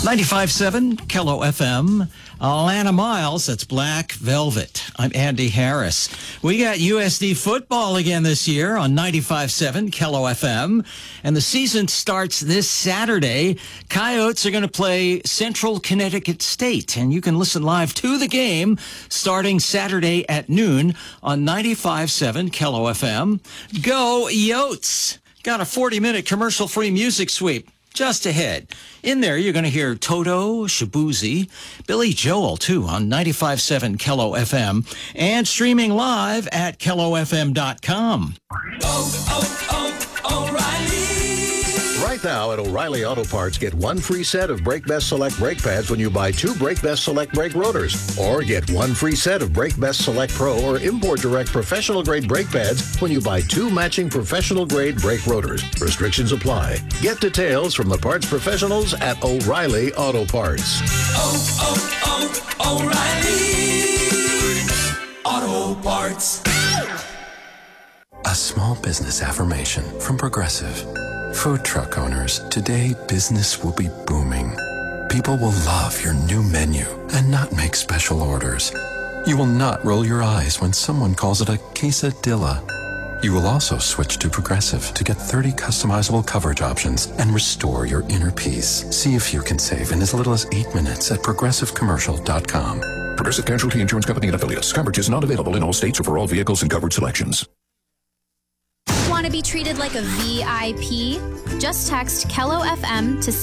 95.7 Kello FM, Atlanta Miles, that's Black Velvet. I'm Andy Harris. We got USD football again this year on 95.7 Kello FM, and the season starts this Saturday. Coyotes are going to play Central Connecticut State, and you can listen live to the game starting Saturday at noon on 95.7 Kello FM. Go Yotes! Got a 40-minute commercial-free music sweep just ahead. In there, you're going to hear Toto, Shabuzi, Billy Joel, too, on 95.7 Kello FM, and streaming live at KelloFM.com. O'Reilly. Right now at O'Reilly Auto Parts, get one free set of Brake Best Select brake pads when you buy two Brake Best Select brake rotors. Or get one free set of Brake Best Select Pro or Import Direct professional grade brake pads when you buy two matching professional grade brake rotors. Restrictions apply. Get details from the parts professionals at O'Reilly Auto Parts. O'Reilly Auto Parts. A small business affirmation from Progressive. Food truck owners, today business will be booming. People will love your new menu and not make special orders. You will not roll your eyes when someone calls it a quesadilla. You will also switch to Progressive to get 30 customizable coverage options and restore your inner peace. See if you can save in as little as 8 minutes at progressivecommercial.com. Progressive Casualty Insurance Company and Affiliates. Coverage is not available in all states or for all vehicles and covered selections. Want to be treated like a VIP? Just text Kello FM to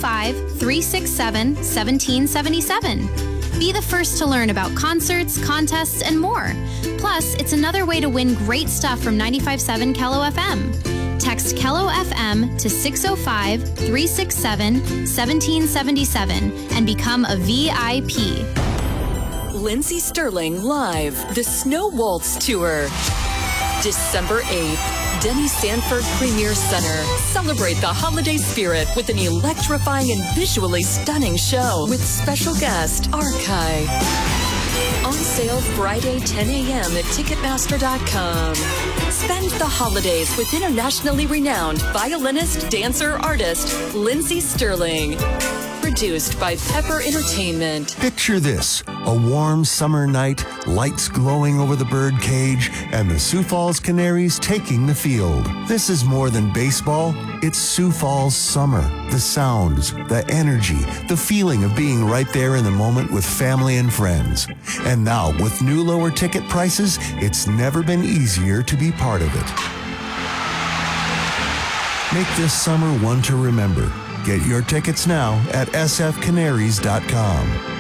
605-367-1777. Be the first to learn about concerts, contests, and more. Plus, it's another way to win great stuff from 95.7 Kello FM. Text Kello FM to 605-367-1777 and become a VIP. Lindsey Stirling Live, the Snow Waltz Tour. December 8th, Denny Sanford Premier Center. Celebrate the holiday spirit with an electrifying and visually stunning show with special guest Archive. On sale Friday 10 a.m. at Ticketmaster.com. Spend the holidays with internationally renowned violinist, dancer, artist Lindsey Stirling. Produced by Pepper Entertainment. Picture this, a warm summer night, lights glowing over the bird cage, and the Sioux Falls Canaries taking the field. This is more than baseball, it's Sioux Falls summer. The sounds, the energy, the feeling of being right there in the moment with family and friends. And now, with new lower ticket prices, it's never been easier to be part of it. Make this summer one to remember. Get your tickets now at sfcanaries.com.